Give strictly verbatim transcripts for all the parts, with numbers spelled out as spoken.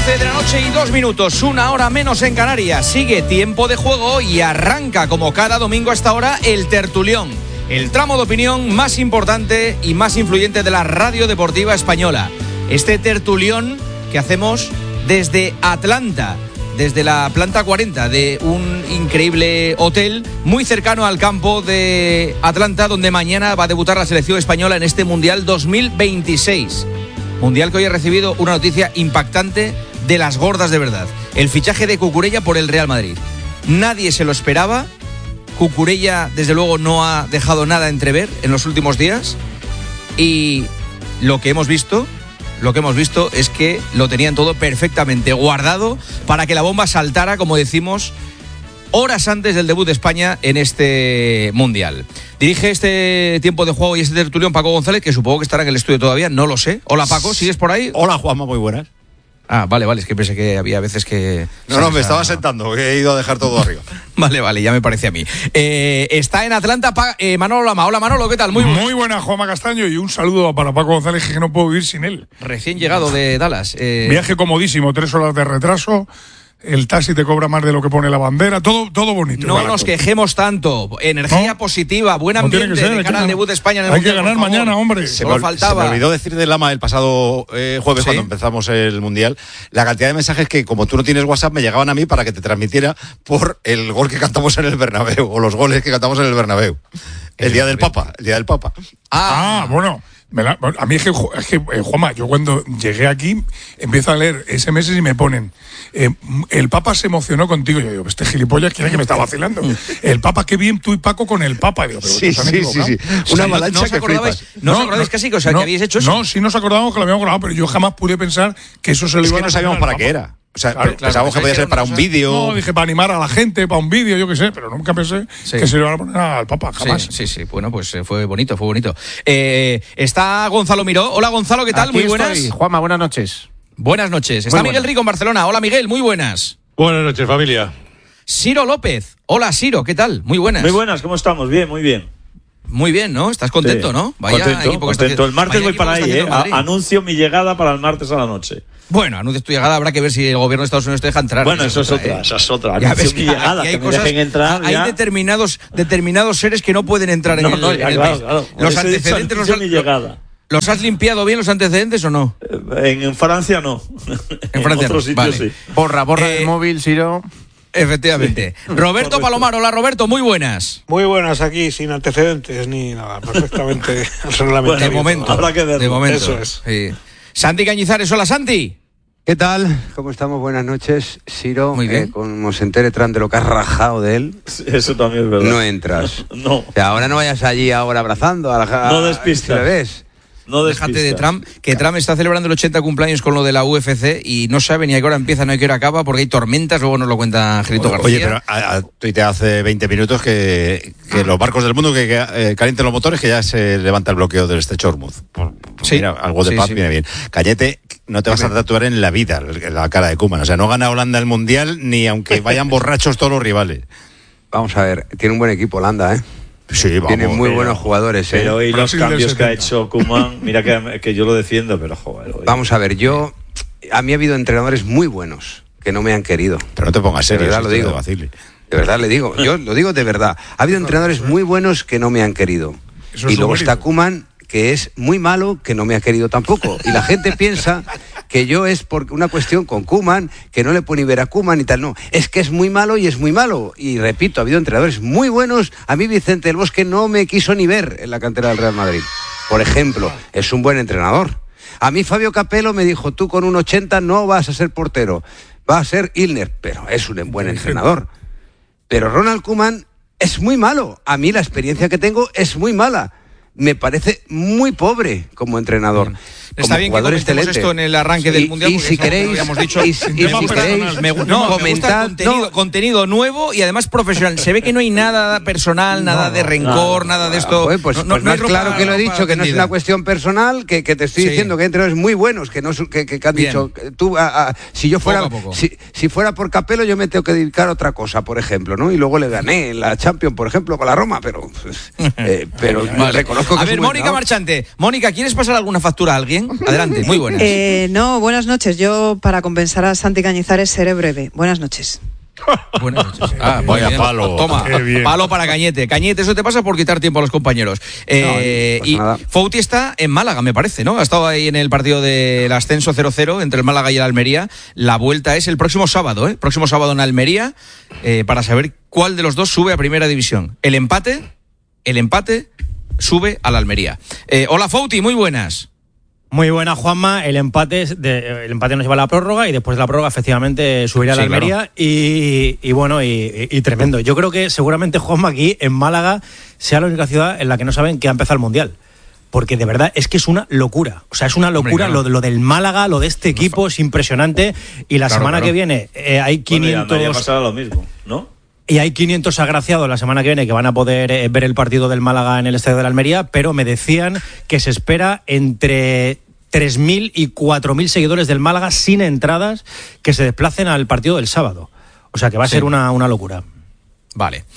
once de la noche y dos minutos, una hora menos en Canarias. Sigue tiempo de juego y arranca, como cada domingo a esta hora, el tertulión. El tramo de opinión más importante y más influyente de la radio deportiva española. Este tertulión que hacemos desde Atlanta, desde la planta cuarenta de un increíble hotel muy cercano al campo de Atlanta, donde mañana va a debutar la selección española en este Mundial dos mil veintiséis. Mundial que hoy ha recibido una noticia impactante de las gordas de verdad. El fichaje de Cucurella por el Real Madrid. Nadie se lo esperaba. Cucurella, desde luego, no ha dejado nada entrever en los últimos días. Y lo que hemos visto, lo que hemos visto es que lo tenían todo perfectamente guardado para que la bomba saltara, como decimos, horas antes del debut de España en este Mundial. Dirige este tiempo de juego y este tertulión Paco González, que supongo que estará en el estudio todavía, no lo sé. Hola Paco, ¿sigues por ahí? Hola Juanma, muy buenas. Ah, vale, vale, es que pensé que había veces que... No, no, me estaba sentando, he ido a dejar todo arriba. Vale, vale, ya me parece a mí. Eh, está en Atlanta pa- eh, Manolo Lama. Hola Manolo, ¿qué tal? Muy, muy buena, Juanma Castaño, y un saludo para Paco González, que no puedo vivir sin él. Recién llegado de Dallas. Eh... Viaje comodísimo, tres horas de retraso. El taxi te cobra más de lo que pone la bandera, todo, todo bonito. No barato. Nos quejemos tanto. Energía ¿No? positiva, buen ambiente no ser, de cara al debut de España en el Hay Mundial. Hay que ganar mañana, hombre. Se me, faltaba. se me olvidó decir de Lama el pasado eh, jueves, ¿sí? Cuando empezamos el Mundial, la cantidad de mensajes que, como tú no tienes WhatsApp, me llegaban a mí para que te transmitiera por el gol que cantamos en el Bernabéu, o los goles que cantamos en el Bernabéu. El, el día del Papa, el día del Papa. Ah, ah bueno. Me la, a mí es que, es que eh, Juanma, yo cuando llegué aquí empiezo a leer ese ese eme ese y me ponen eh, el Papa se emocionó contigo. Yo digo, este gilipollas, ¿quién es que me está vacilando? El Papa, qué bien tú y Paco con el Papa. Digo, pero sí, sí, sí, sí. Una avalancha no, no que flipas. ¿No, ¿No os acordáis casi que, o sea, no, que habíais hecho eso? No, sí nos acordamos que lo habíamos grabado, pero yo jamás pude pensar que eso se lo es iba que no sabíamos para qué era. O sea, claro, pensábamos claro, que podía ser para un vídeo. No, dije para animar a la gente, para un vídeo, yo qué sé, pero nunca pensé sí. que se le iban a poner al Papa, jamás. Sí, sí, sí. Bueno, pues fue bonito, fue bonito. Eh, está Gonzalo Miró. Hola, Gonzalo, ¿qué tal? Aquí muy buenas. Estoy. Juanma, buenas noches. Buenas noches. Está muy Miguel buenas. Rico en Barcelona. Hola, Miguel, muy buenas. Buenas noches, familia. Ciro López. Hola, Ciro, ¿qué tal? Muy buenas. Muy buenas, ¿cómo estamos? Bien, muy bien. Muy bien, ¿no? ¿Estás contento, sí. no? Vaya contento, equipo que contento. Está... El martes voy para ahí, ¿eh? Anuncio mi llegada para el martes a la noche. Bueno, anuncias tu llegada, habrá que ver si el gobierno de Estados Unidos te deja entrar. Bueno, eso es otra, ¿eh? eso es otra. Ya ves que mi llegada, hay que cosas, me dejen entrar. Hay ya. determinados, determinados seres que no pueden entrar no, en el, no, ya, en el claro, país. Claro. Los antecedentes los, mi llegada. ¿Los has limpiado bien los antecedentes o no? En, en Francia no. En Francia en otros no. sitios Vale. sí. Borra, borra eh, el móvil, Ciro. Efectivamente. Sí. Roberto Correcto. Palomar, hola Roberto, muy buenas. Muy buenas aquí, sin antecedentes ni nada, perfectamente reglamentario. Bueno, de momento. Habrá que verlo. De momento. Eso es. Sí. Santi Cañizares, hola Santi. ¿Qué tal? ¿Cómo estamos? Buenas noches, Ciro. Muy bien. Eh, como se entere Tran de lo que has rajado de él. Eso también es verdad. No entras. No. O sea, ahora no vayas allí ahora abrazando a la... No despistas. ¿Le ves? No Déjate de Trump, que Trump está celebrando el ochenta cumpleaños con lo de la U F C y no sabe ni a qué hora empieza, ni a qué hora acaba, porque hay tormentas, luego nos lo cuenta Angelito García. Oye, pero a, a, tuite hace veinte minutos que, que los barcos del mundo que, que eh, calienten los motores, que ya se levanta el bloqueo del estrecho Hormuz. Sí. Mira, algo de sí, paz sí. viene bien. Cañete, no te vas a tatuar en la vida la cara de Koeman. O sea, no gana Holanda el Mundial ni aunque vayan borrachos todos los rivales. Vamos a ver, tiene un buen equipo Holanda, ¿eh? Sí, vamos. Tiene muy pero, buenos jugadores, ¿eh? Pero y los Brasil cambios que ha hecho Koeman, mira que, que yo lo defiendo, pero joder. Oye. Vamos a ver, yo... A mí ha habido entrenadores muy buenos que no me han querido. Pero no te pongas serio, de verdad lo digo. De, de verdad le digo, yo lo digo de verdad. Ha habido entrenadores muy buenos que no me han querido. Eso y luego está Koeman, que es muy malo, que no me ha querido tampoco. Y la gente piensa que yo es por una cuestión con Koeman, que no le puedo ni ver a Koeman y tal. No, es que es muy malo y es muy malo. Y repito, ha habido entrenadores muy buenos. A mí Vicente del Bosque no me quiso ni ver en la cantera del Real Madrid. Por ejemplo, es un buen entrenador. A mí Fabio Capello me dijo, tú con un ochenta no vas a ser portero, vas a ser Ilner. Pero es un buen entrenador. Pero Ronald Koeman es muy malo. A mí la experiencia que tengo es muy mala. Me parece muy pobre como entrenador. Bien. Está bien que comentemos esto en el arranque del y, Mundial. Y si queréis, lo habíamos dicho, y, y si queréis, me, no, no, comentad, me gusta contenido, no. contenido nuevo y además profesional. Se ve que no hay nada personal, nada de rencor, no, nada de esto. Pues, pues, no, pues no, más no claro ropa, que lo he dicho, ropa que no es una cuestión personal, que, que te estoy sí. diciendo que hay entrenadores muy buenos, que no que, que, que han bien. dicho, tú, a, a, si yo fuera, poco a poco. Si, si fuera por Capello, yo me tengo que dedicar a otra cosa, por ejemplo, ¿no? Y luego le gané en la Champions, por ejemplo, con la Roma, pero, pues, eh, pero vale. reconozco A ver, Mónica Marchante. Mónica, ¿quieres pasar alguna factura a alguien? Adelante, muy buenas. Eh, no, buenas noches. Yo, para compensar a Santi Cañizares, seré breve. Buenas noches. Buenas noches. Ah, vaya bien. Palo. Toma, palo para Cañete. Cañete, eso te pasa por quitar tiempo a los compañeros. Eh, no, y nada. Fouti está en Málaga, me parece, ¿no? Ha estado ahí en el partido del ascenso cero cero entre el Málaga y el Almería. La vuelta es el próximo sábado, ¿eh? Próximo sábado en Almería, eh, para saber cuál de los dos sube a Primera División. El empate, el empate sube a la Almería. Eh, hola, Fouti, muy buenas. Muy buena, Juanma. El empate de, el empate nos lleva a la prórroga y después de la prórroga efectivamente subirá a la sí, Almería claro. y, y bueno, y, y, y tremendo. Yo creo que seguramente, Juanma, aquí en Málaga sea la única ciudad en la que no saben que ha empezado el Mundial. Porque de verdad es que es una locura. O sea, es una locura. Hombre, claro. lo, lo del Málaga, lo de este equipo es impresionante. Y la claro, semana claro. que viene eh, hay quinientos... Bueno, y pasará lo mismo, ¿no? Y hay quinientos agraciados la semana que viene que van a poder eh, ver el partido del Málaga en el Estadio de la Almería, pero me decían que se espera entre tres mil y cuatro mil seguidores del Málaga sin entradas que se desplacen al partido del sábado. O sea que va a sí. ser una, una locura. Vale.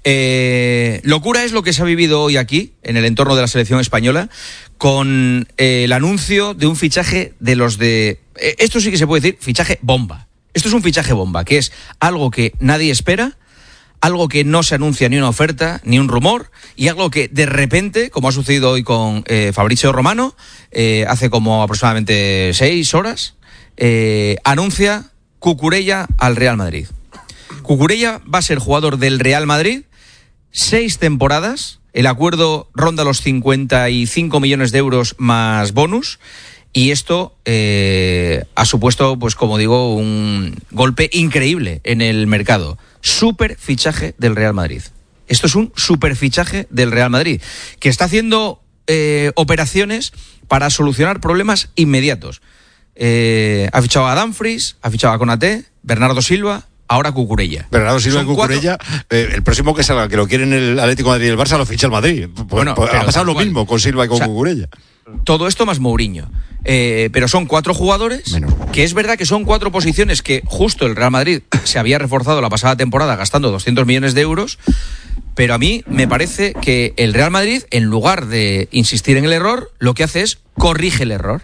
Eh, locura es lo que se ha vivido hoy aquí, en el entorno de la selección española, con eh, el anuncio de un fichaje de los de... Eh, esto sí que se puede decir fichaje bomba. Esto es un fichaje bomba, que es algo que nadie espera, algo que no se anuncia ni una oferta, ni un rumor, y algo que de repente, como ha sucedido hoy con eh, Fabrizio Romano, eh, hace como aproximadamente seis horas, eh, anuncia Cucurella al Real Madrid. Cucurella va a ser jugador del Real Madrid, seis temporadas, el acuerdo ronda los cincuenta y cinco millones de euros más bonus, y esto eh, ha supuesto, pues como digo, un golpe increíble en el mercado. Super fichaje del Real Madrid. Esto es un super fichaje del Real Madrid, que está haciendo eh, operaciones para solucionar problemas inmediatos. Eh, ha fichado a Dumfries, ha fichado a Konaté, Bernardo Silva, ahora Cucurella. Bernardo Silva y Cucurella, eh, el próximo que salga, que lo quieren el Atlético de Madrid y el Barça, lo ficha el Madrid. Pues, bueno, pues, ha pasado lo cual. mismo con Silva y con o sea, Cucurella. Todo esto más Mourinho. Eh, pero son cuatro jugadores, Menos. que es verdad que son cuatro posiciones que justo el Real Madrid se había reforzado la pasada temporada gastando doscientos millones de euros, pero a mí me parece que el Real Madrid, en lugar de insistir en el error, lo que hace es corrige el error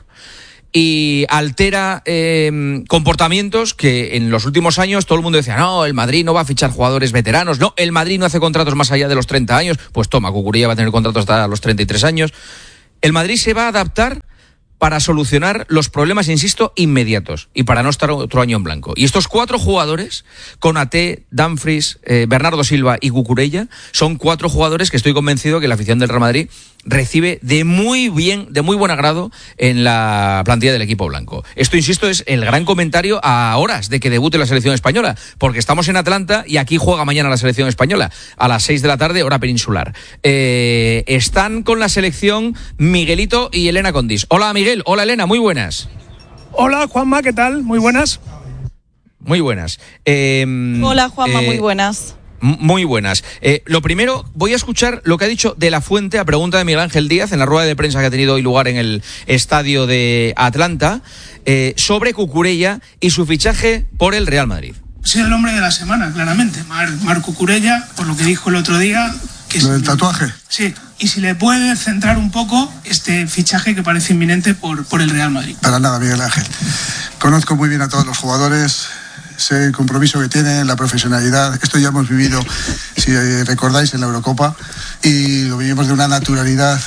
y altera eh, comportamientos que en los últimos años todo el mundo decía, no, el Madrid no va a fichar jugadores veteranos, no, el Madrid no hace contratos más allá de los treinta años, pues toma, Cucurella va a tener contratos hasta los treinta y tres años. El Madrid se va a adaptar para solucionar los problemas, insisto, inmediatos y para no estar otro año en blanco. Y estos cuatro jugadores, Konaté, Dumfries, eh, Bernardo Silva y Cucurella, son cuatro jugadores que estoy convencido que la afición del Real Madrid recibe de muy bien, de muy buen agrado en la plantilla del equipo blanco. Esto, insisto, es el gran comentario a horas de que debute la selección española, porque estamos en Atlanta y aquí juega mañana la selección española a las seis de la tarde, hora peninsular. Eh, están con la selección Miguelito y Elena Condis. Hola, Miguel. Hola, Elena. Muy buenas. Hola, Juanma. ¿Qué tal? Muy buenas. Muy buenas. Eh, Hola, Juanma. Eh, muy buenas. Muy buenas. Eh, lo primero, voy a escuchar lo que ha dicho De la Fuente a pregunta de Miguel Ángel Díaz en la rueda de prensa que ha tenido hoy lugar en el estadio de Atlanta eh, sobre Cucurella y su fichaje por el Real Madrid. Ha sido el hombre de la semana, claramente. Mar, Mar Cucurella, por lo que dijo el otro día. Que ¿Lo del tatuaje? Sí. Y si le puede centrar un poco este fichaje que parece inminente por, por el Real Madrid. Para nada, Miguel Ángel. Conozco muy bien a todos los jugadores. Sé el compromiso que tienen, la profesionalidad. Esto ya hemos vivido, si recordáis, en la Eurocopa, y lo vivimos de una naturalidad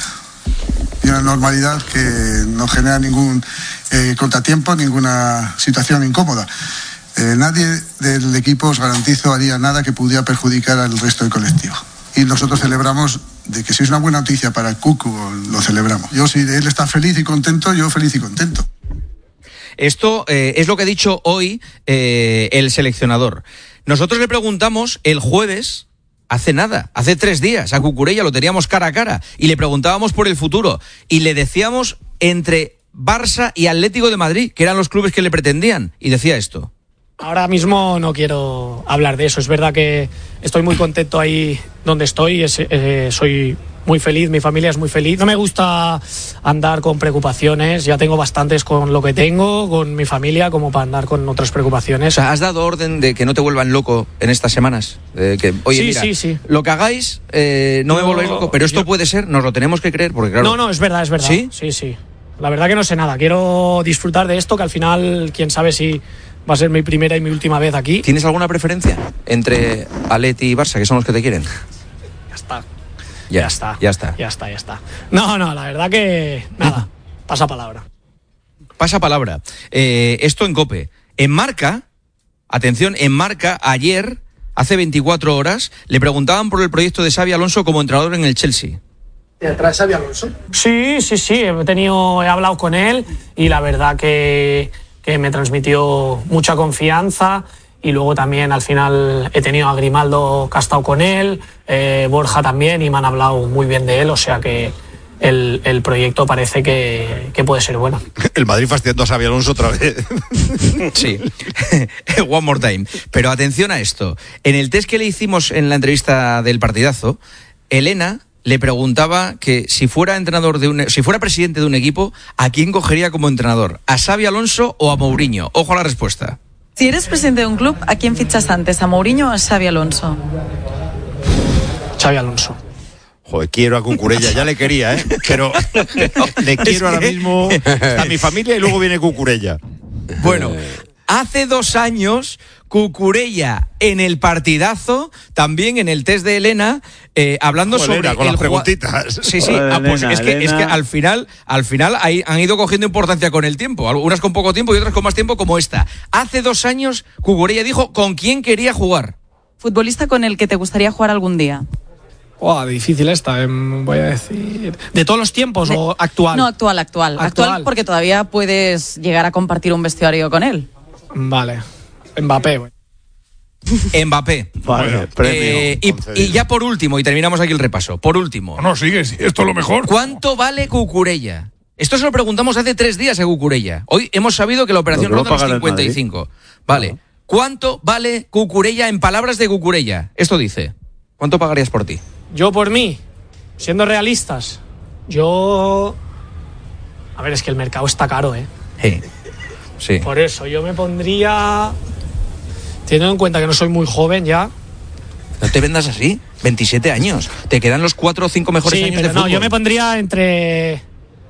y una normalidad que no genera ningún eh, contratiempo, ninguna situación incómoda. Eh, nadie del equipo, os garantizo, haría nada que pudiera perjudicar al resto del colectivo. Y nosotros celebramos de que si es una buena noticia para el Cucu, lo celebramos. Yo, si él está feliz y contento, yo feliz y contento. Esto eh, es lo que ha dicho hoy eh, el seleccionador. Nosotros le preguntamos el jueves, hace nada, hace tres días, a Cucurella, lo teníamos cara a cara, y le preguntábamos por el futuro, y le decíamos entre Barça y Atlético de Madrid, que eran los clubes que le pretendían, y decía esto. Ahora mismo no quiero hablar de eso. Es verdad que estoy muy contento ahí donde estoy, es, eh, soy muy feliz, mi familia es muy feliz. No me gusta andar con preocupaciones, ya tengo bastantes con lo que tengo, con mi familia, como para andar con otras preocupaciones. O sea, ¿has dado orden de que no te vuelvan loco en estas semanas? De que, oye, sí, mira, sí, sí. lo que hagáis, eh, no, no me volváis loco, pero esto yo... puede ser, nos lo tenemos que creer, porque claro... No, no, es verdad, es verdad. ¿Sí? Sí, sí. La verdad que no sé nada, quiero disfrutar de esto, que al final, quién sabe si va a ser mi primera y mi última vez aquí. ¿Tienes alguna preferencia entre Atleti y Barça, que son los que te quieren? Ya está. Ya, ya está. Ya está. Ya está, ya está. No, no, la verdad que nada, pasa palabra. Pasa palabra. Eh, esto en COPE. En Marca, atención, en Marca, ayer, hace veinticuatro horas, le preguntaban por el proyecto de Xabi Alonso como entrenador en el Chelsea. ¿Te trae Xabi Alonso? Sí, sí, sí, he tenido, he hablado con él y la verdad que, que me transmitió mucha confianza y luego también al final he tenido a Grimaldo que ha estado con él, eh, Borja también y me han hablado muy bien de él, o sea que el, el proyecto parece que, que puede ser bueno. El Madrid fastidiando a Xabi Alonso otra vez. Sí, one more time. Pero atención a esto, en el test que le hicimos en la entrevista del partidazo, Elena le preguntaba que si fuera entrenador de un, si fuera presidente de un equipo, ¿a quién cogería como entrenador? ¿A Xabi Alonso o a Mourinho? Ojo a la respuesta. Si eres presidente de un club, ¿a quién fichas antes? ¿A Mourinho o a Xabi Alonso? Xabi Alonso. Joder, quiero a Cucurella, ya le quería, ¿eh? Pero le quiero ahora mismo a mi familia y luego viene Cucurella. Bueno, hace dos años Cucurella en el partidazo, también en el test de Elena, eh, hablando Joder, sobre Elena, con el las preguntitas. Sí, sí, Joder, ah, pues Elena, es, que, es que Elena. al final, al final hay, han ido cogiendo importancia con el tiempo, algunas con poco tiempo y otras con más tiempo, como esta. Hace dos años Cucurella dijo con quién quería jugar. ¿Futbolista con el que te gustaría jugar algún día? Oh, difícil esta, eh, voy a decir. ¿De todos los tiempos De... o actual? No, actual, actual, actual. Actual porque todavía puedes llegar a compartir un vestuario con él. Vale. Mbappé. Mbappé. Vale, eh, y, y ya por último, y terminamos aquí el repaso, por último. No, no, sigue, sí, esto es lo mejor. ¿Cuánto vale Cucurella? Esto se lo preguntamos hace tres días a Cucurella. Hoy hemos sabido que la operación ronda los cincuenta y cinco. Vale. ¿Cuánto vale Cucurella en palabras de Cucurella? Esto dice. ¿Cuánto pagarías por ti? Yo por mí, siendo realistas, yo... A ver, es que el mercado está caro, ¿eh? Sí. Sí. Por eso, yo me pondría... Teniendo en cuenta que no soy muy joven ya... No te vendas así. veintisiete años. Te quedan los cuatro o cinco mejores sí, años pero de no, fútbol. yo me pondría entre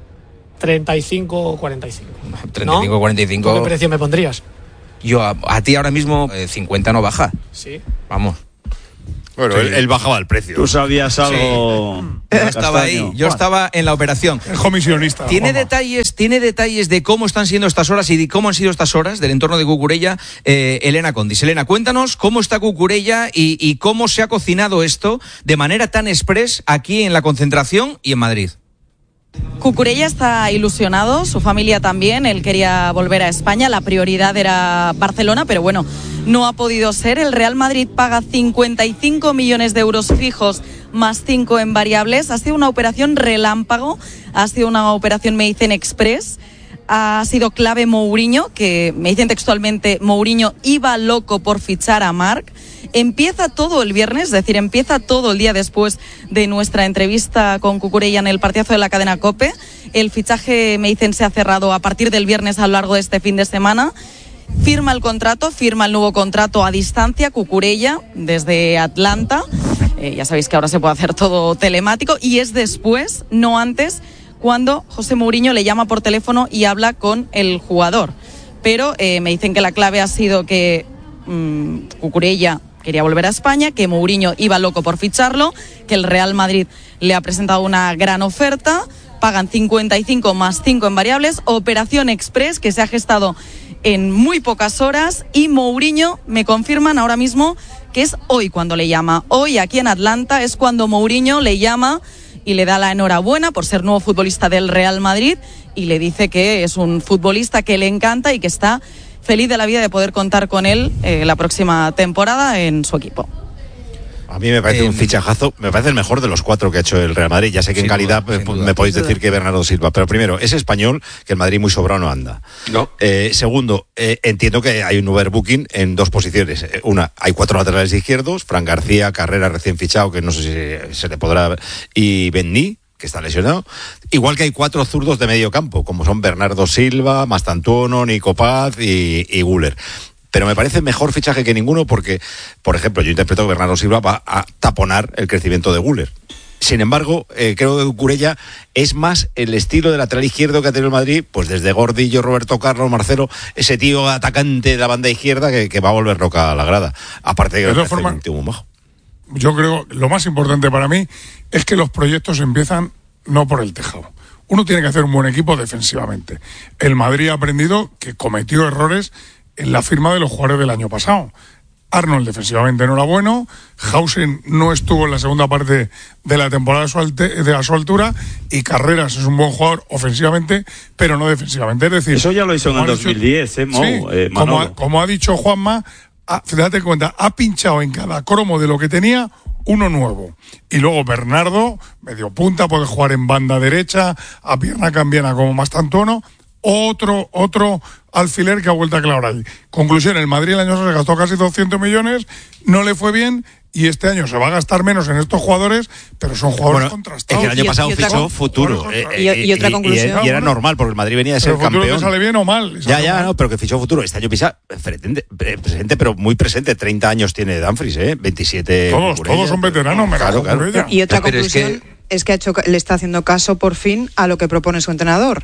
treinta y cinco o cuarenta y cinco. treinta y cinco, ¿no? cuarenta y cinco. ¿Qué precio me pondrías? Yo a, a ti ahora mismo eh, cincuenta no baja. Sí. Vamos. Bueno, Sí. él, él bajaba el precio. Tú sabías algo. Yo estaba ahí, yo estaba en la operación. Es comisionista. ¿Tiene Juanma. detalles, tiene detalles de cómo están siendo estas horas y de cómo han sido estas horas del entorno de Cucurella, eh, Elena Condis? Elena, cuéntanos cómo está Cucurella y, y cómo se ha cocinado esto de manera tan express aquí en la concentración y en Madrid. Cucurella está ilusionado, su familia también, él quería volver a España, la prioridad era Barcelona, pero bueno, no ha podido ser. El Real Madrid paga cincuenta y cinco millones de euros fijos más cinco en variables. Ha sido una operación relámpago, ha sido una operación, me dicen, express. Ha sido clave Mourinho, que me dicen textualmente, Mourinho iba loco por fichar a Marc. Empieza todo el viernes, es decir, empieza todo el día después de nuestra entrevista con Cucurella en el partidazo de la cadena COPE. El fichaje, me dicen, se ha cerrado a partir del viernes a lo largo de este fin de semana. Firma el contrato, firma el nuevo contrato a distancia, Cucurella, desde Atlanta. Eh, ya sabéis que ahora se puede hacer todo telemático y es después, no antes, cuando José Mourinho le llama por teléfono y habla con el jugador. Pero eh, me dicen que la clave ha sido que mmm, Cucurella quería volver a España, que Mourinho iba loco por ficharlo, que el Real Madrid le ha presentado una gran oferta, pagan cincuenta y cinco más cinco en variables, operación express que se ha gestado en muy pocas horas y Mourinho, me confirman ahora mismo que es hoy cuando le llama. Hoy aquí en Atlanta es cuando Mourinho le llama y le da la enhorabuena por ser nuevo futbolista del Real Madrid y le dice que es un futbolista que le encanta y que está feliz de la vida de poder contar con él eh, la próxima temporada en su equipo. A mí me parece eh, un fichajazo, me parece el mejor de los cuatro que ha hecho el Real Madrid. Ya sé que en calidad duda, me, me podéis decir que Bernardo Silva, pero primero, es español, que el Madrid muy sobrado no anda. No. Eh, segundo, eh, entiendo que hay un overbooking en dos posiciones. Una, hay cuatro laterales izquierdos, Fran García, Carrera recién fichado, que no sé si se le podrá, y Benny, que está lesionado, igual que hay cuatro zurdos de medio campo, como son Bernardo Silva, Mastantuono, Nico Paz y, y Güler. Pero me parece mejor fichaje que ninguno porque, por ejemplo, yo interpreto que Bernardo Silva va a taponar el crecimiento de Güler. Sin embargo, eh, creo que Cucurella es más el estilo de lateral izquierdo que ha tenido el Madrid, pues desde Gordillo, Roberto Carlos, Marcelo, ese tío atacante de la banda izquierda que, que va a volver loca a la grada. Aparte de que de forma, un tío muy majo. Yo creo que lo más importante para mí es que los proyectos empiezan no por el tejado. Uno tiene que hacer un buen equipo defensivamente. El Madrid ha aprendido que cometió errores en la firma de los jugadores del año pasado. Arnold defensivamente no era bueno, Hausen no estuvo en la segunda parte de la temporada de su, alte, de a su altura, y Carreras es un buen jugador ofensivamente, pero no defensivamente. Es decir, eso ya lo hizo en el dos mil diez, ¿eh, Mo? Sí, eh, como, ha, como ha dicho Juanma, ha, date cuenta, ha pinchado en cada cromo de lo que tenía uno nuevo. Y luego Bernardo, medio punta, puede jugar en banda derecha, a pierna cambiana como Mastantuono. Otro, otro alfiler que ha vuelto a clavar ahí. Conclusión, el Madrid el año pasado se gastó casi doscientos millones, no le fue bien, y este año se va a gastar menos en estos jugadores, pero son jugadores bueno, contrastados. Es que el año pasado fichó futuro. Eh, y, y, y otra conclusión. Y, y era normal, porque el Madrid venía de ser pero campeón. ¿Futuro te sale bien o mal? Ya, ya, mal. no, pero que fichó futuro. Este año pisa presente, presente, pero muy presente. treinta años tiene Dumfries, ¿eh? veintisiete. Todos, Cucurella, todos son veteranos, me claro, claro. Y otra pero conclusión es que, es que ha hecho, le está haciendo caso por fin a lo que propone su entrenador.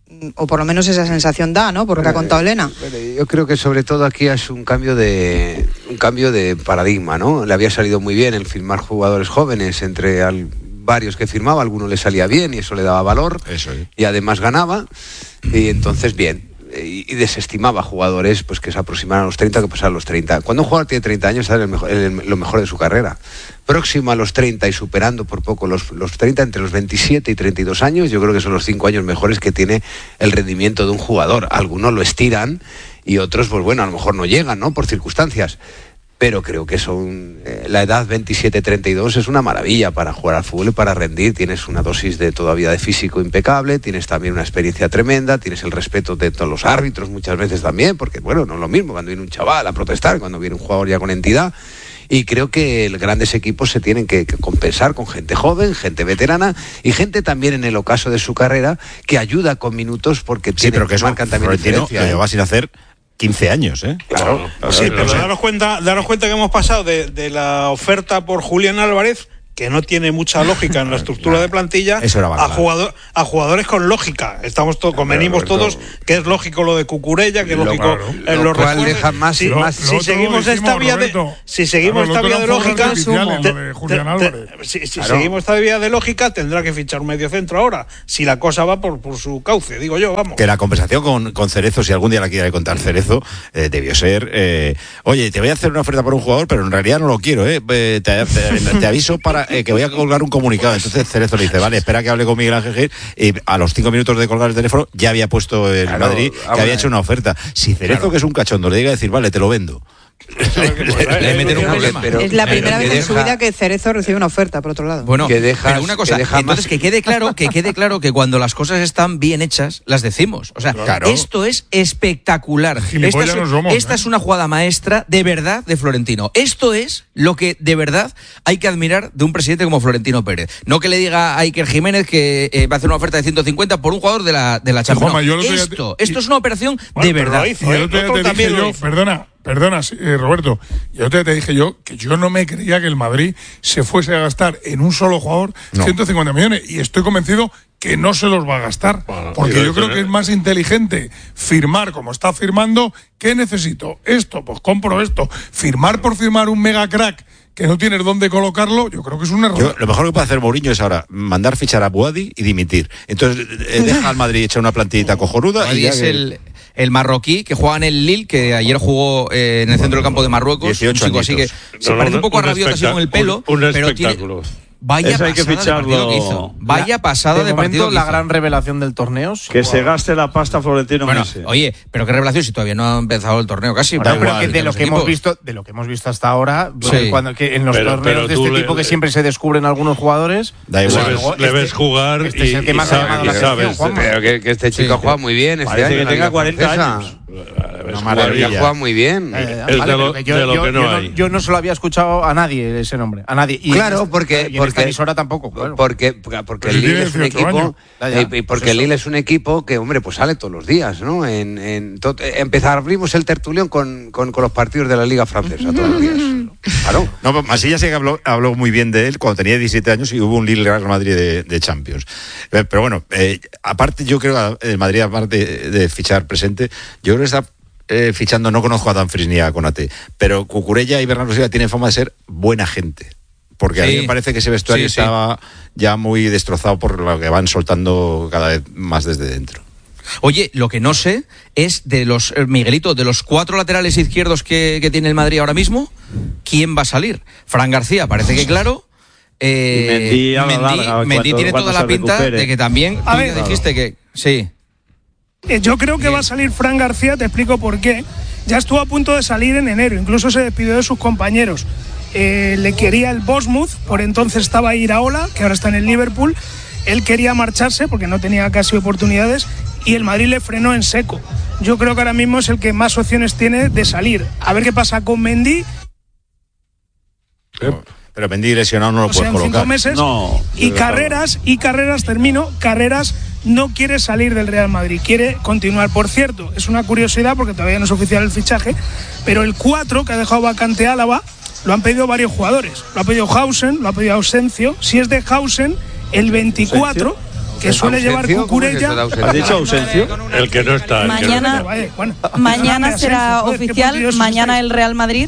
O por lo menos esa sensación da, ¿no? Por lo que ha contado Elena. Yo creo que sobre todo aquí es un cambio de un cambio de paradigma, ¿no? Le había salido muy bien el firmar jugadores jóvenes entre al, varios que firmaba, a alguno le salía bien y eso le daba valor. Eso es. Y además ganaba, y entonces bien. Y, y desestimaba jugadores pues que se aproximaran a los treinta que pasaran a los treinta. Cuando un jugador tiene treinta años está en el mejor, el, lo mejor de su carrera. Próximo a los treinta y superando por poco los, los treinta, entre los veintisiete y treinta y dos años, yo creo que son los cinco años mejores que tiene el rendimiento de un jugador. Algunos lo estiran y otros, pues bueno, a lo mejor no llegan, ¿no? Por circunstancias. Pero creo que son eh, la edad veintisiete treinta y dos es una maravilla para jugar al fútbol y para rendir. Tienes una dosis de todavía de físico impecable, tienes también una experiencia tremenda, tienes el respeto de todos los árbitros muchas veces también, porque bueno, no es lo mismo cuando viene un chaval a protestar, cuando viene un jugador ya con entidad. Y creo que el, grandes equipos se tienen que, que compensar con gente joven, gente veterana y gente también en el ocaso de su carrera que ayuda con minutos porque sí, tienen, pero que eso, marcan también diferencia. Lo va sin hacer quince años, ¿eh? Claro. claro sí, pero daros cuenta, daros cuenta que hemos pasado de, de la oferta por Julián Álvarez, que no tiene mucha lógica en la estructura de plantilla, a, jugador, a jugadores con lógica. Estamos todos, convenimos todos que es lógico lo de Cucurella, que es lógico claro, en los refuerzos. Deja más, si, más, si seguimos esta vía de si seguimos esta vía de lógica, si, si claro. seguimos esta vía de lógica, tendrá que fichar un mediocentro ahora. Si la cosa va por, por su cauce, digo yo, vamos. Que la conversación con, con Cerezo, si algún día la quiere contar Cerezo, eh, debió ser, eh, oye, te voy a hacer una oferta por un jugador, pero en realidad no lo quiero, eh, te, te, te aviso para Eh, que voy a colgar un comunicado. Entonces Cerezo le dice, vale, espera que hable con Miguel Ángel Gil, y a los cinco minutos de colgar el teléfono ya había puesto el claro, Madrid, que había hecho una oferta. Si Cerezo, claro. que es un cachondo, le diga a decir, vale, te lo vendo. Le meten un problema. Pero, es la primera vez en su vida que Cerezo recibe una oferta, por otro lado. Bueno, que dejas, pero una cosa, que entonces que quede claro, que quede claro que cuando las cosas están bien hechas, las decimos. O sea, claro. esto es espectacular. Esta, es, somos, esta ¿eh? es una jugada maestra de verdad de Florentino. Esto es lo que de verdad hay que admirar de un presidente como Florentino Pérez. No que le diga a Iker Jiménez que eh, va a hacer una oferta de ciento cincuenta por un jugador de la, de la Champions. No, esto, te... esto es una operación bueno, de verdad. Hizo, ¿eh? Te te dije yo, perdona, Perdona, eh, Roberto, yo te, te dije yo que yo no me creía que el Madrid se fuese a gastar en un solo jugador no. ciento cincuenta millones y estoy convencido que no se los va a gastar, bueno, porque yo creo que es más inteligente firmar como está firmando. ¿Qué necesito? Esto, pues compro esto. Firmar por firmar un mega crack que no tienes dónde colocarlo, yo creo que es un error. Yo, lo mejor que puede hacer Mourinho es ahora mandar fichar a Boadi y dimitir. Entonces eh, deja al Madrid echar una plantillita cojonuda. Boadi y es que... el, el marroquí que juega en el Lille, que ayer jugó eh, en el bueno, centro del campo de Marruecos. dieciocho un chico así que no, se no, parece un poco a Rabiot así con el pelo, un, un pero tiene, Vaya Eso hay que pasada de partido que hizo. Vaya La- pasada de, de partido momento, que la hizo. gran revelación del torneo. Que wow. se gaste la pasta Florentino Bueno, Messi. oye, pero qué revelación si todavía no ha empezado el torneo casi. Bueno, Da pero igual, que de de lo los que hemos equipos. visto, de lo que hemos visto hasta ahora, Sí. cuando que en los Pero- torneos pero de tú este le- tipo que siempre se descubren algunos jugadores, Da pues, igual. Le luego ves, le este- ves jugar este es el que y- más y ha llamado la sabes- atención, Juanma. Pero que, que este chico Sí. juega muy bien. Este Parece año que en la tenga Liga cuarenta Francesa. años. Una Juega, juega muy bien. Eh, Es vale, de lo- pero que yo, de lo yo- que no yo hay. yo no se lo había escuchado a nadie ese nombre, a nadie. Y Claro, en- porque- y en esta porque- emisora tampoco, claro. Porque, porque Pero el si Lille tiene es un dieciocho equipo años. Ya, ya, eh, y porque pues el eso. Lille es un equipo que, hombre, pues sale todos los días, ¿no? En, en to- empezar, abrimos el tertulión con, con, con los partidos de la Liga Francesa todos los días. Claro. No, pues Masilla sí que habló, habló muy bien de él cuando tenía diecisiete años y hubo un Lille Real Madrid de, de Champions. Eh, Pero bueno, eh, aparte yo creo que el Madrid, aparte de, de fichar presente, yo creo que está eh, fichando, no conozco a Dumfries ni a Konate, pero Cucurella y Bernardo Silva tienen fama de ser buena gente. Porque a mí Sí. me parece que ese vestuario Sí, sí. estaba ya muy destrozado por lo que van soltando cada vez más desde dentro. Oye, lo que no sé es de los, eh, Miguelito, de los cuatro laterales izquierdos que, que tiene el Madrid ahora mismo, ¿quién va a salir? Fran García, parece que claro. Eh, Y Mendy a la Mendy, larga, Mendy cuando- tiene cuando toda la se pinta recupere. de que también, A tú ver. ya dijiste que, sí. Eh, Yo creo que va a salir Fran García, te explico por qué. Ya estuvo a punto de salir en enero, incluso se despidió de sus compañeros. Eh, le quería el Bournemouth, por entonces estaba Iraola, que ahora está en el Liverpool. Él quería marcharse porque no tenía casi oportunidades y el Madrid le frenó en seco. Yo creo que ahora mismo es el que más opciones tiene de salir. A ver qué pasa con Mendy. Pero Mendy lesionado no lo O sea, puedes en cinco colocar. meses. No. Y Carreras, y Carreras, termino, Carreras no quiere salir del Real Madrid, quiere continuar. Por cierto, es una curiosidad porque todavía no es oficial el fichaje, pero el cuatro que ha dejado vacante Álava lo han pedido varios jugadores. Lo ha pedido Hausen, lo ha pedido Ausencio. Si es de Hausen, el veinticuatro, que suele llevar ¿Ausencio? ¿Cómo es eso de Cucurella. Ausencio? ¿Has dicho Ausencio? El que no está. el que no Mañana- está. Vale, bueno. Mañana Ausencio, será joder, qué oficial, puntillosos mañana estáis. el Real Madrid.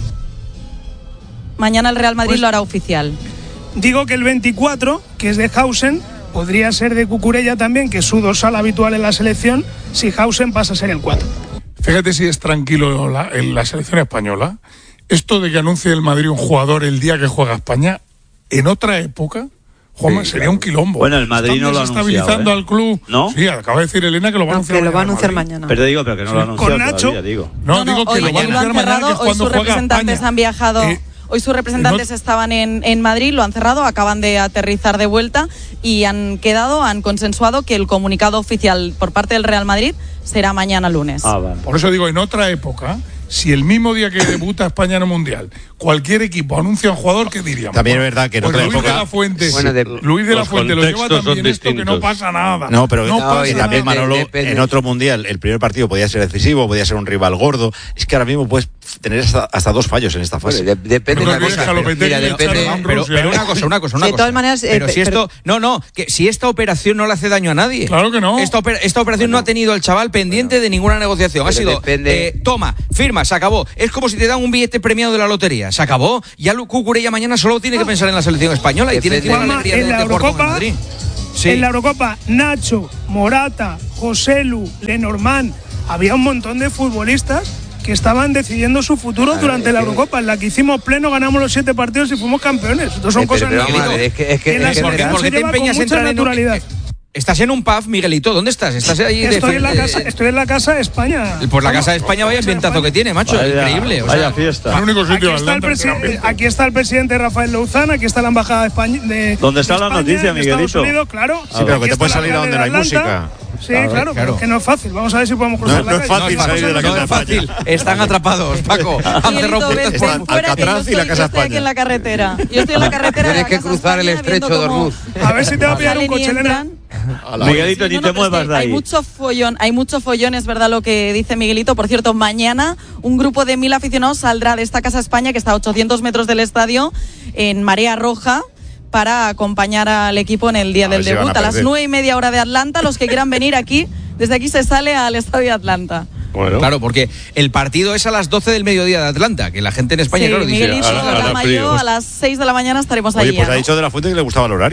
Mañana el Real Madrid Pues- lo hará oficial. Digo que el veinticuatro, que es de Hausen, podría ser de Cucurella también, que es su dorsal habitual en la selección, si Hausen pasa a ser el cuatro. Fíjate si es tranquilo la, en la selección española. Esto de que anuncie el Madrid un jugador el día que juega España, en otra época, Juanma, Sí, sería claro. un quilombo. Bueno, el Madrid Están no lo ha desestabilizando anunciado, ¿eh? al club. ¿No? Sí, acaba de decir Elena que lo va a Aunque anunciar lo va a mañana anunciar Madrid. mañana. Pero te digo, pero que no lo ha anunciado Con Nacho. todavía, digo. No, digo que hoy, lo va a hoy lo anunciar han mañana, cerrado, que es hoy cuando sus juega representantes España. han viajado. Eh, Hoy sus representantes no- estaban en, en Madrid, lo han cerrado, acaban de aterrizar de vuelta y han quedado, han consensuado que el comunicado oficial por parte del Real Madrid será mañana lunes. Ah, vale. Por eso digo, en otra época, si el mismo día que debuta España en el Mundial, cualquier equipo anuncia a un jugador, ¿qué diríamos? También es verdad que en Pues otra Luis época- de la Fuente, Bueno, de- Luis de la los Fuente lo lleva contextos también son esto que no distintos. pasa nada. No, pero no No, pasa y y también nada. Manolo, depende. en otro mundial, el primer partido podía ser decisivo, podía ser un rival gordo. Es que ahora mismo puedes tener hasta, hasta dos fallos en esta Bueno, fase. de- depende Pero de la que cosa. deja Lopetegui Mira, y depende. echarlo en Pero, Rusia, pero ¿eh? una cosa, una cosa, una De cosa. todas maneras, eh, pero si pe- esto, no, no, que si esta operación no le hace daño a nadie. Claro que no. Esta, opera- esta operación no ha tenido al chaval pendiente de ninguna negociación. Ha Pero sido, depende- eh, toma, firma, se acabó. Es como si te dan un billete premiado de la lotería. Se acabó. Ya Lu- Cucurella mañana solo tiene que pensar en la selección española y tiene, tiene la Juanma, alegría de, en la de jugar con el Eurocopa, Madrid. Sí. En la Eurocopa, Nacho, Morata, Joselu, Lenormand, había un montón de futbolistas que estaban decidiendo su futuro Claro, durante es la que- Eurocopa, en la que hicimos pleno, ganamos los siete partidos y fuimos campeones. Esto son Eh, pero- cosas pero vamos a Miguelito, ver, es que- es que- en la es que ¿Por qué, selección por se qué te lleva con empeñas en mucha entrar en un- naturalidad. eh, Estás en un pub, Miguelito. ¿Dónde estás? Estás ahí de- Estoy en la de- casa, estoy en la casa de España. Por la Vamos, casa de España, vaya ambientazo que tiene, macho. Vaya- Increíble. o vaya sea, fiesta. El único Aquí sitio de está, el Atlanta que presi- tiene aquí está el presidente Rafael Louzán, aquí está la embajada de España. De, ¿Dónde está de la España, noticia, en Estados Miguelito? Unidos, claro. Sí, pero que Aquí te está puedes la salir a alcalde donde no hay de Atlanta. música. Sí, Claro, claro, claro. pero que no es fácil. Vamos a ver si podemos cruzar No, la no es calle. fácil Estas salir de la cosas no no es casa son fácil. Están atrapados, Paco. Han cerrado Miguelito, puertas ven, por- ven fuera, que yo Alcatraz y estoy, la yo Casa estoy aquí España. en la carretera. Yo estoy en la carretera. de Tienes la que Casa cruzar el España, estrecho viendo de cómo Hormuz. A ver si te va a pillar un salen y coche, Elena. entran. Miguelito, ni Sí, no, te no, pero es muevas que de ahí. Hay mucho follón, hay mucho follón, es verdad lo que dice Miguelito. Por cierto, mañana un grupo de mil aficionados saldrá de esta Casa España, que está a ochocientos metros del estadio, en marea roja, para acompañar al equipo en el día A del ver si van a debut. A, las perder. nueve y media hora de Atlanta, los que quieran venir aquí, desde aquí se sale al estadio de Atlanta. Bueno, Claro, porque el partido es a las doce del mediodía de Atlanta, que la gente en España, Sí, claro, dice. Miguelito, ahora- ahora Rama y frío. yo, a las seis de la mañana estaremos Oye, allí. pues ya, ha ¿no? dicho de la Fuente que le gustaba el horario.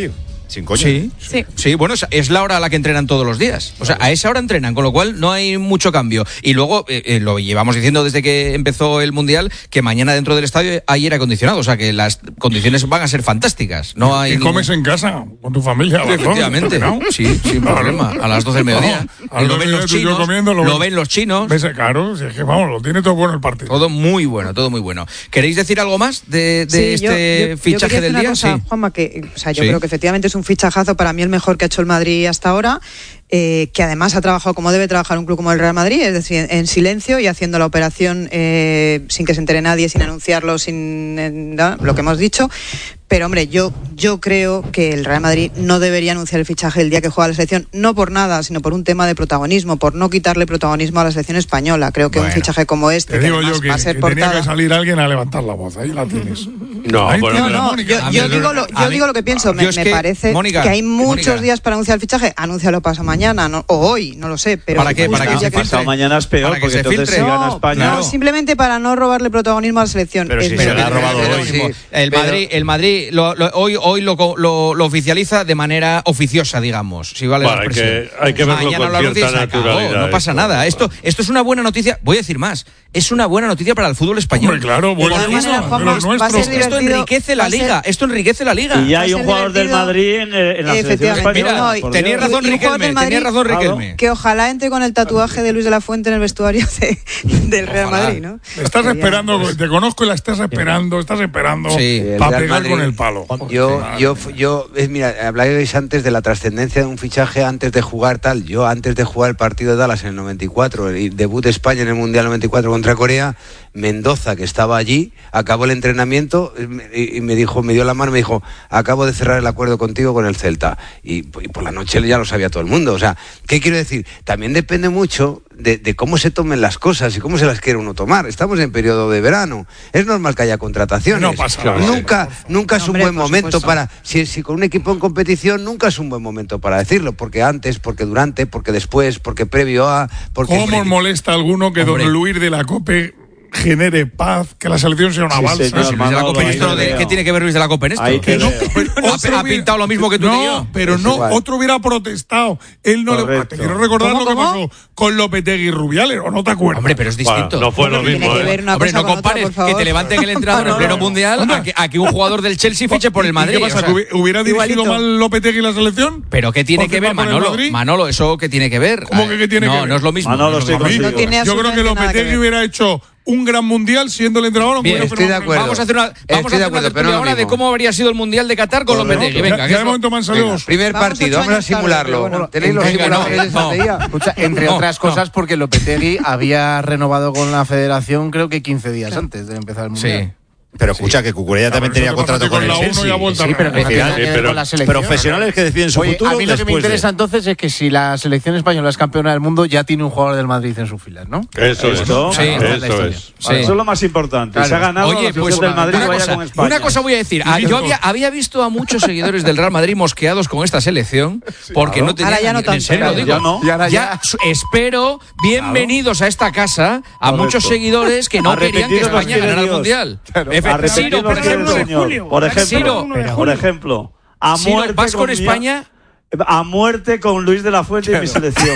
Sin coña. Sí, Sí. sí, bueno, es, es la hora a la que entrenan todos los días. O sea, a esa hora entrenan, con lo cual no hay mucho cambio. Y luego, eh, eh, lo llevamos diciendo desde que empezó el Mundial, que mañana dentro del estadio hay aire acondicionado. O sea, que las condiciones van a ser fantásticas. No hay y ningún... comes en casa, con tu familia. Efectivamente, ¿no? sí, sin problema. A las doce del mediodía. No, lo ven los chinos, comiendo, lo, lo, lo ven los chinos. ¿Ves? Claro, si es que vamos, lo tiene todo bueno el partido. Todo muy bueno, todo muy bueno. ¿Queréis decir algo más de, de Sí, este yo- yo- fichaje yo quería del decir día? una cosa, Sí. Juanma, que o sea, yo Sí. creo que efectivamente es un fichajazo, para mí el mejor que ha hecho el Madrid hasta ahora, eh, que además ha trabajado como debe trabajar un club como el Real Madrid, es decir, en silencio y haciendo la operación eh, sin que se entere nadie, sin anunciarlo, sin eh, ¿no? lo que hemos dicho. Pero hombre, yo, yo creo que el Real Madrid no debería anunciar el fichaje el día que juega la selección, no por nada, sino por un tema de protagonismo, por no quitarle protagonismo a la selección española. Creo que Bueno, un fichaje como este, Te que digo además yo que, va a ser que tenía portada. que salir alguien a levantar la voz. Ahí la tienes. No, Ahí bueno, tienes, No, no, Mónica. yo, A yo mí- digo lo, a yo mí- digo lo que pienso. Me, yo es me que, parece Mónica, que hay muchos Mónica. días para anunciar el fichaje. Anúncialo pasa mañana no, o hoy, no lo sé. Pero ¿Para qué? justo Para que el se día filtre. Pasado mañana es peor, Para que porque se entonces filtre. si gana No, España. no, simplemente para no robarle protagonismo a la selección. Pero Es si mi se la ha opinión. robado Pero hoy. mismo, Sí, el pero- Madrid, el Madrid lo, lo- hoy, hoy lo, lo, lo oficializa de manera oficiosa, digamos, si vale Bueno, la hay expresión. que- hay que verlo Mañana con lo anuncia y cierta se acabó, naturalidad no pasa esto. nada. Esto, esto es una buena noticia, voy a decir más, es una buena noticia para el fútbol español. Hombre, claro, De bueno, todas eso, maneras, de Juanma, los va a ser nuestros. Esto divertido, enriquece va la a ser- liga, esto enriquece la liga. Y ya Va a hay ser un jugador del divertido. Madrid en, eh, en la selección Efectivamente. española. No, y- por Tenía Dios. razón Y un jugador Riquelme, del Madrid tenía razón Riquelme. Que ojalá entre con el tatuaje de Luis de la Fuente en el vestuario de- del Real Ojalá. Madrid, ¿no? Estás Sería- esperando, te conozco y la estás esperando, estás esperando Sí. El para Real pegar Madrid- con el palo. Yo, yo, yo, es, mira, hablabais antes de la trascendencia de un fichaje antes de jugar tal. Yo antes de jugar el partido de Dallas en el noventa y cuatro, el debut de España en el Mundial noventa y cuatro contra Corea, Mendoza, que estaba allí, acabó el entrenamiento y, y me dijo, me dio la mano y me dijo, acabo de cerrar el acuerdo contigo con el Celta. Y, y por la noche ya lo sabía todo el mundo. O sea, ¿qué quiero decir? También depende mucho de, de cómo se tomen las cosas y cómo se las quiere uno tomar. Estamos en periodo de verano. Es normal que haya contrataciones. No pasa nada. Nunca, nunca es un Hombre, buen por momento supuesto. para... Si, si con un equipo en competición, nunca es un buen momento para decirlo. Porque antes, porque durante, porque después, porque previo a... Porque ¿Cómo os molesta a alguno que Hombre. don Luis de la Cope genere paz, que la selección sea una Sí, balsa? señor, Luis de la Manolo, Cope, ahí ¿esto te de- veo. ¿Qué tiene que ver Luis de la Cope en esto? Ahí te Que no, veo. pero Otro ha, ha hubiera- pintado lo mismo que tú no, y yo. pero Es no, igual. otro hubiera protestado. Él no le. Correcto. Te quiero recordar ¿Cómo, lo que cómo? pasó con Lopetegui y Rubiales, ¿o no te acuerdas? Hombre, pero es distinto. Bueno, no fue lo Tiene mismo, que ¿eh? ver una Hombre, cosa no con otra, compares por favor. que te levanten el entrenador en pleno mundial a que, a que un jugador del Chelsea fiche por el ¿Y Madrid. qué pasa? o sea, ¿Que hubi- ¿Hubiera dirigido igualito. mal Lopetegui la selección? pero ¿qué tiene ¿Porque que ver, va por el Manolo? Madrid? Manolo, ¿eso qué tiene que ver? ¿Cómo que qué tiene no, que ver? No es lo mismo. Manolo, no es lo sí, mismo. consigo. No tiene Yo creo que absolutamente nada que Lopetegui ver. hubiera hecho un gran mundial siendo el entrenador. aunque Bien, hubiera estoy de fenómeno. acuerdo. Vamos a hacer una, vamos Estoy a de hacer una acuerdo, pero tertulia no ahora lo de mismo. cómo habría sido el mundial de Qatar con Correcto. Lopetegui. Ya- Venga, ya que de eso- momento me han salido Venga, dos. primer Vamos partido, ocho vamos a años tarde, simularlo. pero bueno. ¿Tenéis los Venga, no, simuladores de esa no. día? Escucha, entre No, otras no. cosas, porque Lopetegui había renovado con la federación creo que quince días antes de empezar el mundial. Sí. Pero escucha que Cucurella también pero tenía eso te pasa contrato a ti con el con la uno y Chelsea. a vuelta Sí, pero que no Al tiene final, nada que ver pero con la selección. profesionales que deciden su Oye, futuro a mí lo que me después de- interesa entonces es que si la selección española es campeona del mundo, ya tiene un jugador del Madrid en sus filas, ¿no? Eso es. Esto, Sí, Eso esta es la historia. es. Sí. Eso es lo más importante. Claro. Se ha ganado Oye, la selección pues del Madrid una, vaya cosa, con España. una cosa voy a decir. Ah, yo había, había visto a muchos seguidores del Real Madrid mosqueados con esta selección porque no tenían Ahora ya no en tanto, serio lo claro. digo. Ya no. Y ahora Ya ya- su- espero bienvenidos a esta casa a Correcto. muchos seguidores que no querían que Arrepentidos los España ganara el quiere Dios. mundial. Claro. Efe- Arrepentidos Ciro, por los quiere el ejemplo, señor. Julio. Por ejemplo, Ciro, Pero- por ejemplo, a Ciro, muerte vas con mi- España. A muerte con Luis de la Fuente y mi selección.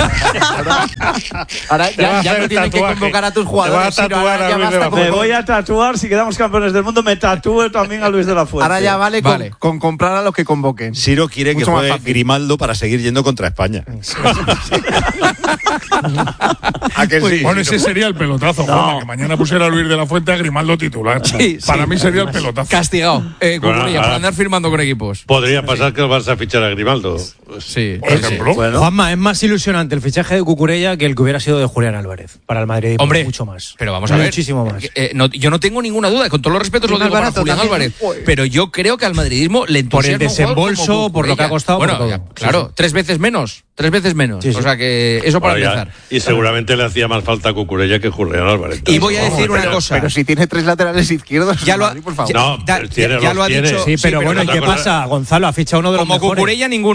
Ahora Te va ya, a ya hacer no tienen que tatuaje. convocar a tus Te va a jugadores. sino tatuar ahora a ya Luis de basta la con- Me voy a tatuar, si quedamos campeones del mundo, me tatúo también a Luis de la Fuente. Ahora ya vale, Vale. Con, con comprar a los que convoquen. Ciro quiere que Mucho más juegue fácil. Grimaldo para seguir yendo contra España. ¿A que sí? Bueno, ese sería el pelotazo, Juanma, que mañana pusiera a Luis de la Fuente a Grimaldo titular. Sí, Para sí. mí sería el pelotazo. Castigado. Eh, Cucurella, Bueno, por ah. andar firmando con equipos. Podría pasar que vas a fichar a Grimaldo. Sí. Por ejemplo. Bueno, Juanma, es más ilusionante el fichaje de Cucurella que el que hubiera sido de Julián Álvarez para el Madrid. Hombre, mucho más. Pero vamos a ver. Muchísimo más. Eh, no, yo no tengo ninguna duda, con todos los respetos Y lo más digo para barato Julián también. Álvarez. Pero yo creo que al madridismo le Por el entusiasma un jugador desembolso, como por lo que ha Cucurella. costado, por Bueno, todo. ya, Sí, claro, sí. tres veces menos. Tres veces menos. Sí, sí. O sea que eso para Bueno, ya, empezar. y seguramente le hacía más falta a Cucurella que Julián Álvarez. Y voy a decir Vamos, una pero- cosa. Pero si tiene tres laterales izquierdos, Ya lo ha- Madrid, por favor. ya- No, da- él tiene, ya los lo ha tiene. dicho- Sí, pero sí, bueno, ¿y pero qué otra pasa? Gonzalo ha fichado uno de los Como mejores. Cucurella ninguno, Claro, ¿eh? es Como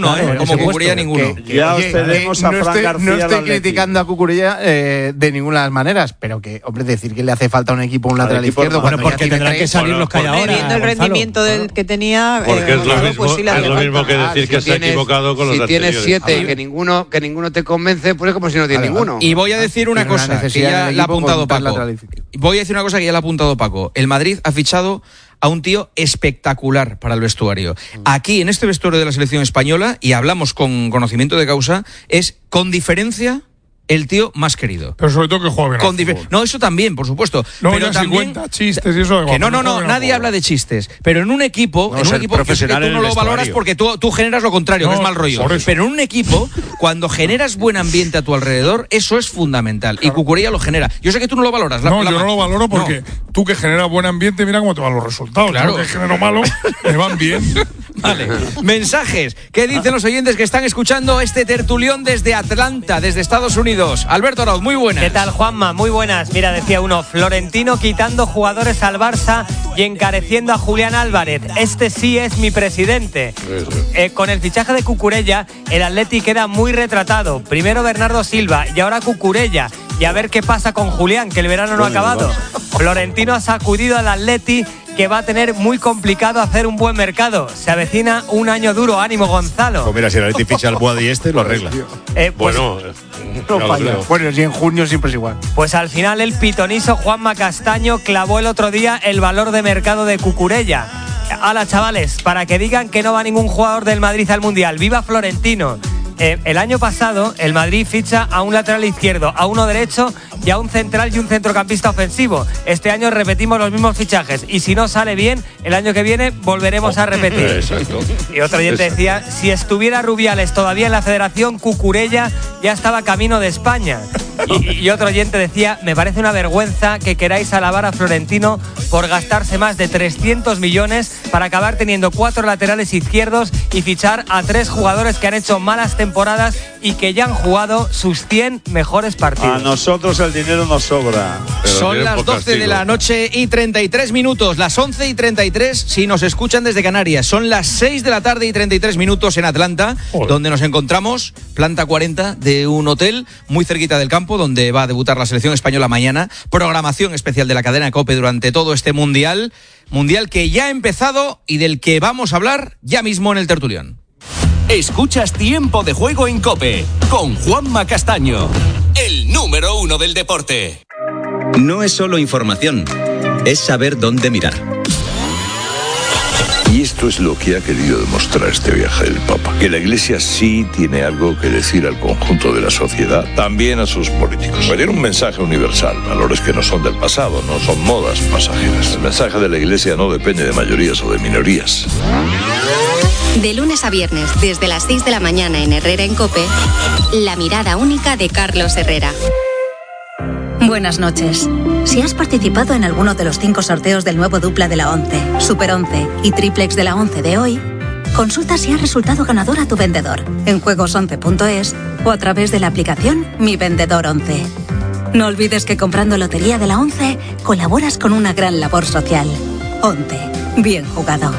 como Cucurella ninguno. Que, que, ya oye, os cedemos a no Fran estoy, García. No estoy criticando a Cucurella eh, de ninguna de las maneras, pero que, hombre, decir que le hace falta a un equipo, un lateral izquierdo. Bueno, porque tendrán que salir los que hay ahora. Viendo el rendimiento del que tenía. Porque es lo mismo, es lo mismo que decir que se ha equivocado con los anteriores. Si tienes siete y que ninguno, que ninguno te convence, pues es como si no tiene ninguno. Y voy a decir una cosa que ya la ha apuntado Paco. Voy a decir una cosa que ya la ha apuntado Paco. El Madrid ha fichado a un tío espectacular para el vestuario. Aquí, en este vestuario de la selección española, y hablamos con conocimiento de causa, es con diferencia el tío más querido. Pero sobre todo que juega bien. Dif- no, eso también, por supuesto. No, pero ya también, si cuenta chistes y eso. Que no, no, no, nadie habla de chistes. Pero en un equipo, no, en un equipo que tú no lo valoras porque tú, tú generas lo contrario, no, que es mal rollo. Pero en un equipo, cuando generas buen ambiente a tu alrededor, eso es fundamental. Claro. Y Cucurella lo genera. Yo sé que tú no lo valoras. La, no, la yo no lo valoro porque no. Tú que generas buen ambiente, mira cómo te van los resultados. Claro. Yo que genero malo, me van bien. Vale. Mensajes. ¿Qué dicen los oyentes que están escuchando este tertulión desde Atlanta, desde Estados Unidos? Alberto Arauz, muy buenas. ¿Qué tal, Juanma? Muy buenas. Mira, decía uno, Florentino quitando jugadores al Barça y encareciendo a Julián Álvarez. Este sí es mi presidente. Eh, con el fichaje de Cucurella, el Atleti queda muy retratado. Primero Bernardo Silva y ahora Cucurella. Y a ver qué pasa con Julián, que el verano no ha acabado. Florentino ha sacudido al Atleti, que va a tener muy complicado hacer un buen mercado. Se avecina un año duro. Ánimo, Gonzalo. Pues mira, si el Atleti ficha al Boadi este, lo arregla. Eh, pues, bueno, no falla. Bueno, si en junio siempre es igual. Pues al final el pitonizo Juanma Castaño clavó el otro día el valor de mercado de Cucurella. Hala, chavales, para que digan que no va ningún jugador del Madrid al Mundial. ¡Viva Florentino! Eh, el año pasado el Madrid ficha a un lateral izquierdo, a uno derecho y a un central y un centrocampista ofensivo. Este año repetimos los mismos fichajes y si no sale bien, el año que viene volveremos a repetir. Exacto. Y otro oyente Exacto. decía, si estuviera Rubiales todavía en la federación, Cucurella ya estaba camino de España. Y, y otro oyente decía, me parece una vergüenza que queráis alabar a Florentino por gastarse más de trescientos millones para acabar teniendo cuatro laterales izquierdos y fichar a tres jugadores que han hecho malas temporadas y que ya han jugado sus cien mejores partidos. A nosotros el dinero nos sobra. Son las doce de la noche y treinta y tres minutos, las once y treinta y tres si nos escuchan desde Canarias. Son las seis de la tarde y treinta y tres minutos en Atlanta, Joder. donde nos encontramos, planta cuarenta de un hotel muy cerquita del campo, donde va a debutar la selección española mañana. Programación especial de la cadena COPE durante todo este mundial. Mundial que ya ha empezado y del que vamos a hablar ya mismo en el tertulión. Escuchas Tiempo de Juego en COPE con Juanma Castaño, el número uno del deporte. No es solo información, es saber dónde mirar. Y esto es lo que ha querido demostrar este viaje del Papa, que la Iglesia sí tiene algo que decir al conjunto de la sociedad, también a sus políticos. Tiene un mensaje universal, valores que no son del pasado, no son modas pasajeras. El mensaje de la Iglesia no depende de mayorías o de minorías. De lunes a viernes, desde las seis de la mañana en Herrera en COPE, la mirada única de Carlos Herrera. Buenas noches. Si has participado en alguno de los cinco sorteos del nuevo dupla de la once, Super once y Triplex de la once de hoy, consulta si ha resultado ganador a tu vendedor en juegos once punto es o a través de la aplicación Mi Vendedor once. No olvides que comprando Lotería de la once colaboras con una gran labor social. once. Bien jugado.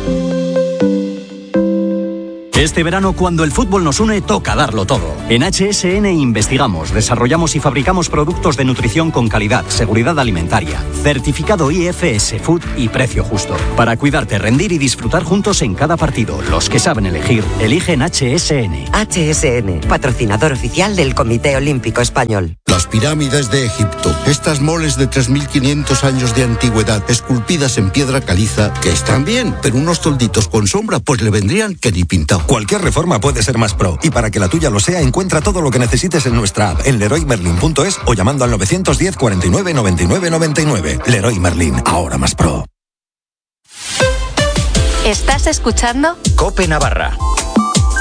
Este verano, cuando el fútbol nos une, toca darlo todo. En H S N investigamos, desarrollamos y fabricamos productos de nutrición con calidad, seguridad alimentaria, certificado I F S Food y precio justo. Para cuidarte, rendir y disfrutar juntos en cada partido. Los que saben elegir, eligen H S N. H S N, patrocinador oficial del Comité Olímpico Español. Las pirámides de Egipto. Estas moles de tres mil quinientos años de antigüedad, esculpidas en piedra caliza, que están bien, pero unos tolditos con sombra, pues le vendrían que ni pintado. Cualquier reforma puede ser más pro, y para que la tuya lo sea, encuentra todo lo que necesites en nuestra app, en leroy merlin punto es o llamando al nueve diez, cuarenta y nueve, noventa y nueve, noventa y nueve. Leroy Merlin, ahora más pro. ¿Estás escuchando? COPE Navarra.